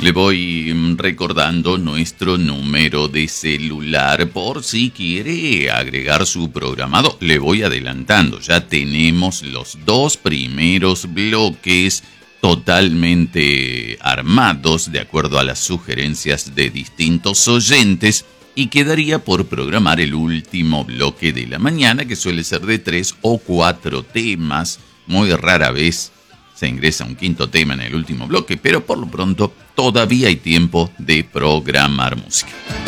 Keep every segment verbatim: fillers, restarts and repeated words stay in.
Le voy recordando nuestro número de celular por si quiere agregar su programado. Le voy adelantando, ya tenemos los dos primeros bloques totalmente armados de acuerdo a las sugerencias de distintos oyentes y quedaría por programar el último bloque de la mañana, que suele ser de tres o cuatro temas. Muy rara vez se ingresa un quinto tema en el último bloque, pero por lo pronto todavía hay tiempo de programar música.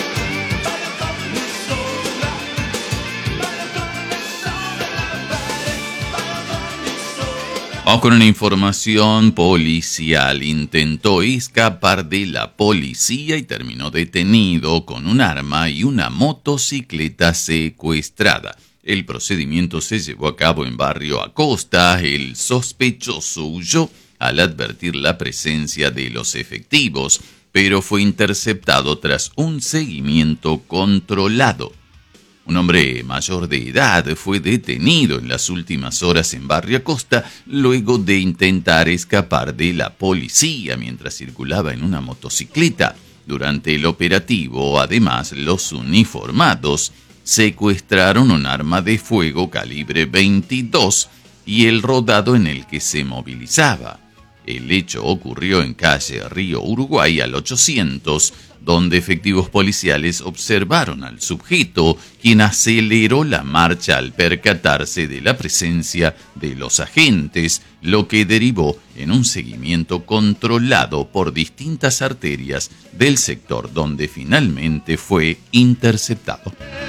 Vamos con una información policial. Intentó escapar de la policía y terminó detenido con un arma y una motocicleta secuestrada. El procedimiento se llevó a cabo en Barrio Acosta. El sospechoso huyó al advertir la presencia de los efectivos, pero fue interceptado tras un seguimiento controlado. Un hombre mayor de edad fue detenido en las últimas horas en Barrio Acosta luego de intentar escapar de la policía mientras circulaba en una motocicleta. Durante el operativo, además, los uniformados secuestraron un arma de fuego calibre veintidós y el rodado en el que se movilizaba. El hecho ocurrió en calle Río Uruguay al ochocientos, donde efectivos policiales observaron al sujeto, quien aceleró la marcha al percatarse de la presencia de los agentes, lo que derivó en un seguimiento controlado por distintas arterias del sector donde finalmente fue interceptado.